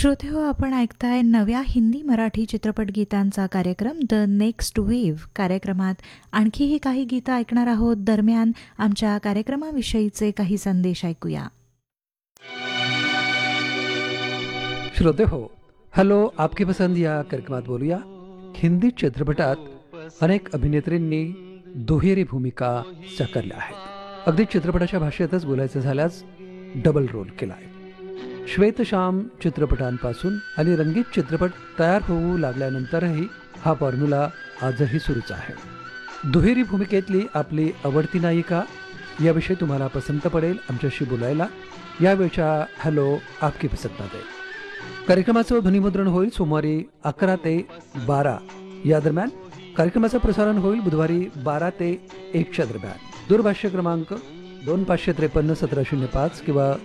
श्रोतेहो, आपण ऐकताय नव्या हिंदी मराठी चित्रपट गीतांचा कार्यक्रम द नेक्स्ट वेव्ह. कार्यक्रमात आणखीही काही गीतं ऐकणार आहोत. दरम्यान आमच्या कार्यक्रमाविषयीचे काही संदेश ऐकूया. श्रोते हो, हॅलो आपकी पसंद या कार्यक्रमात बोलूया. हिंदी चित्रपटात अनेक अभिनेत्रींनी दुहेरी भूमिका साकारल्या आहेत. अगदी चित्रपटाच्या भाषेतच बोलायचं झाल्यास डबल रोल केला आहे. श्वेतश्याम चित्रपटांपासून आणि रंगीत चित्रपट तयार होऊ लागल्यानंतरही हा फॉर्म्युला आजही सुरूच आहे. दुहेरी भूमिकेतली आपली आवडती नायिका याविषयी तुम्हाला पसंत पडेल आमच्याशी बोलायला यावेळच्या हॅलो आपकी पसंतमध्ये. कार्यक्रमाचं ध्वनिमुद्रण होईल सोमवारी 11 ते 12 या दरम्यान. कार्यक्रमाचं प्रसारण होईल बुधवारी 12 ते 1च्या दरम्यान. दूरभाष्य क्रमांक 2553-1705 किंवा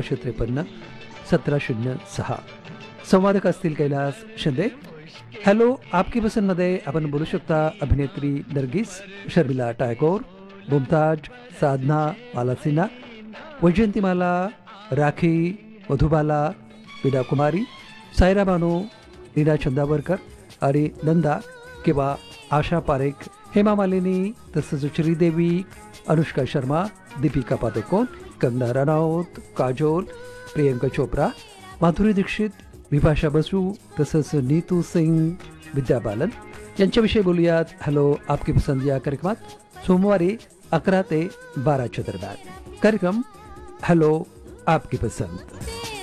2553-1706. संवादक असतील कैलास शिंदे. हॅलो आपकी पसंतमध्ये आपण बोलू शकता अभिनेत्री नर्गिस, शर्मिला टायकोर, मुमताज, साधना मालासिना, वैजयंतीमाला, राखी, मधुबाला, वीणा कुमारी, सायरा बानो, नीना चंदावरकर आणि नंदा किंवा आशा पारेख, हेमा मालिनी, तसंच श्रीदेवी, अनुष्का शर्मा, दीपिका पादुकोण, कंगना रनौत, काजोल, प्रियंका चोप्रा, माधुरी दीक्षित, विभाषा बसू, तसंच नीतू सिंग, विद्या बालन यांच्याविषयी बोलूयात हॅलो आपकी पसंद या कार्यक्रमात सोमवारी 11 ते 12च्या दरम्यान. कार्यक्रम हॅलो आपकी पसंद.